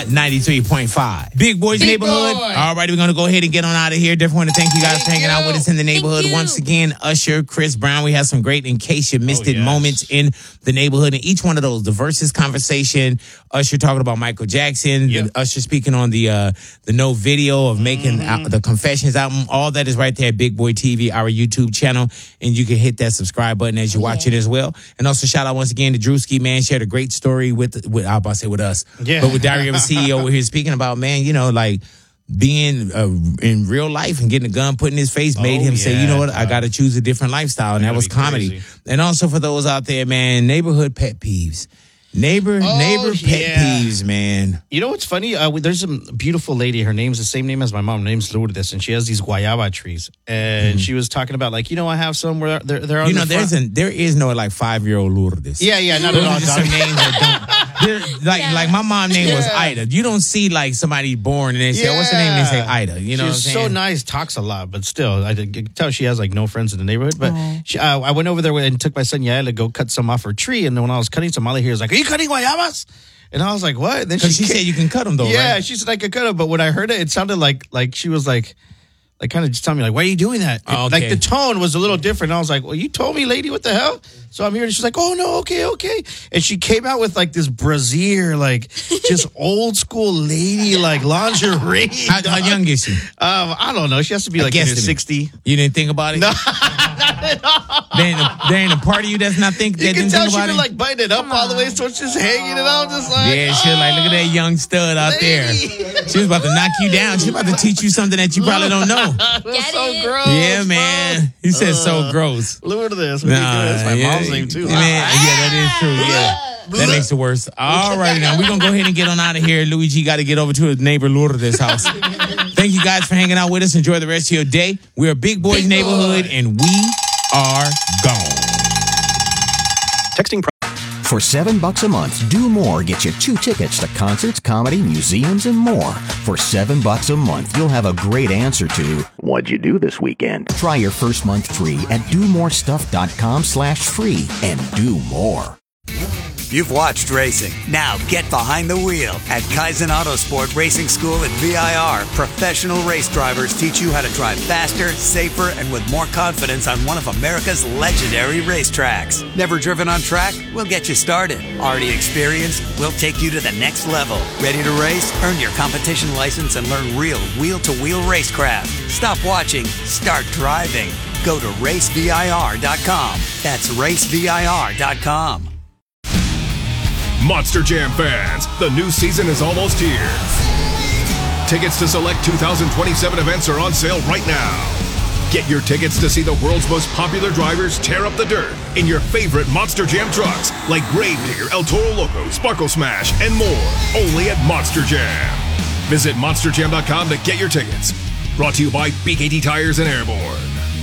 93.5. Big Boys Neighborhood. Boy. All right, we're going to go ahead and get on out of here. Definitely want to thank you guys for hanging out with us in the neighborhood. Once again, Usher, Chris Brown. We had some great, in case you missed it, moments in the neighborhood. And each one of those, the Versus conversation, Usher talking about Michael Jackson, Usher speaking on the No video of making the Confessions album. All that is right there at Big Boy TV, our YouTube channel. And you can hit that subscribe button as you watch it as well. And also shout out once again to Drewski, man. Shared a great story with I was about to say with us. Yeah. But with Diary of a CEO, we're here speaking about, man, you know, like being in real life and getting a gun put in his face made him say, you know what, I got to choose a different lifestyle. And that was comedy. Crazy. And also for those out there, man, neighborhood pet peeves. Neighbor pet peeves, man. You know what's funny? There's a beautiful lady. Her name's the same name as my mom. Her name's Lourdes, and she has these guayaba trees. And she was talking about, like, you know, I have some where they're on there is no like 5-year-old Lourdes. Yeah, not at all. Just some names that don't. Like my mom's name was Ida. You don't see like somebody born and they say, what's her name? And they say Ida. You know what I'm saying? She's so nice, talks a lot, but still, I can tell she has like no friends in the neighborhood. But I went over there and took my son Yael to go cut some off her tree. And then when I was cutting some, all I hear is like, "Are you cutting guayabas?" And I was like, "What?" And then she said you can cut them though. Yeah, right? she said I could cut them. But when I heard it, it sounded like she was like kind of just telling me like, "Why are you doing that?" Like the tone was a little different. And I was like, "Well, you told me, lady, what the hell?" So I'm here, and she's like, "Oh no, okay." And she came out with like this brassiere, like just old school lady, like lingerie. How young is she? I don't know. She has to be like in her 60. You didn't think about it? No, not at all. There ain't a part of you that's not thinking. You can tell she been like biting it up all the way, so it's just hanging it out, just like she was like, look at that young stud out there. She was about to knock you down. She was about to teach you something that you probably don't know. That's so gross. Yeah, man. He said so gross. Look at this. That's my mom's name too. Man, that is true. Yeah. That makes it worse. All right, now we're going to go ahead and get on out of here. Luigi got to get over to his neighbor Lourdes' house. Thank you guys for hanging out with us. Enjoy the rest of your day. We're Big Boys Neighborhood, and we are gone. Texting for $7 a month, Do More gets you 2 tickets to concerts, comedy, museums, and more. For $7 a month, you'll have a great answer to what'd you do this weekend? Try your first month free at domorestuff.com/free and do more. You've watched racing. Now get behind the wheel. At Kaizen Autosport Racing School at VIR, professional race drivers teach you how to drive faster, safer, and with more confidence on one of America's legendary racetracks. Never driven on track? We'll get you started. Already experienced? We'll take you to the next level. Ready to race? Earn your competition license and learn real wheel-to-wheel racecraft. Stop watching. Start driving. Go to racevir.com. That's racevir.com. Monster Jam fans, the new season is almost here. Tickets to select 2027 events are on sale right now. Get your tickets to see the world's most popular drivers tear up the dirt in your favorite Monster Jam trucks like Gravedigger, El Toro Loco, Sparkle Smash, and more. Only at Monster Jam. Visit monsterjam.com to get your tickets. Brought to you by BKT Tires and Airborne.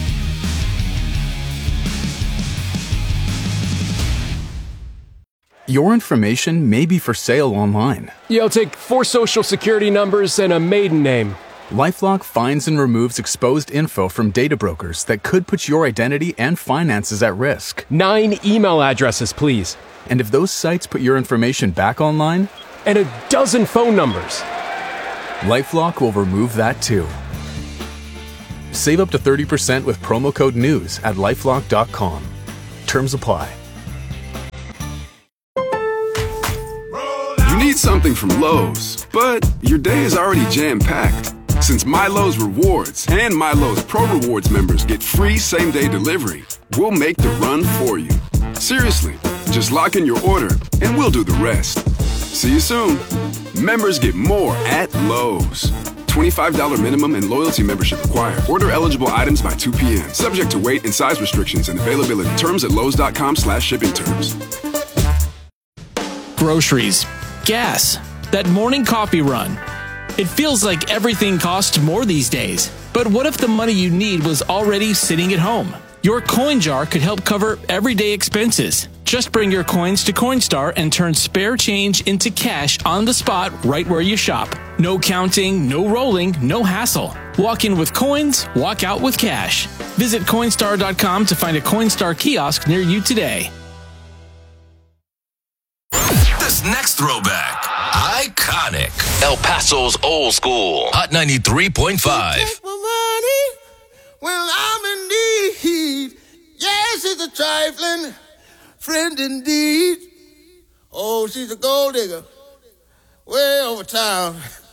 Your information may be for sale online. Yeah, I'll take 4 social security numbers and a maiden name. LifeLock finds and removes exposed info from data brokers that could put your identity and finances at risk. 9 email addresses, please. And if those sites put your information back online? And a dozen phone numbers. LifeLock will remove that too. Save up to 30% with promo code NEWS at LifeLock.com. Terms apply. You need something from Lowe's, but your day is already jam-packed. Since MyLowe's Rewards and MyLowe's Pro Rewards members get free same-day delivery, we'll make the run for you. Seriously, just lock in your order and we'll do the rest. See you soon. Members get more at Lowe's. $25 minimum and loyalty membership required. Order eligible items by 2 p.m. Subject to weight and size restrictions and availability. Terms at lowes.com/shipping terms. Groceries. Gas. That morning coffee run. It feels like everything costs more these days. But what if the money you need was already sitting at home? Your coin jar could help cover everyday expenses. Just bring your coins to Coinstar and turn spare change into cash on the spot right where you shop. No counting, no rolling, no hassle. Walk in with coins, walk out with cash. Visit Coinstar.com to find a Coinstar kiosk near you today. This next throwback, iconic. Passo's Old School. Hot 93.5. Take my money when I'm in need. Yes, it's a trifling friend indeed. Oh, she's a gold digger way over town.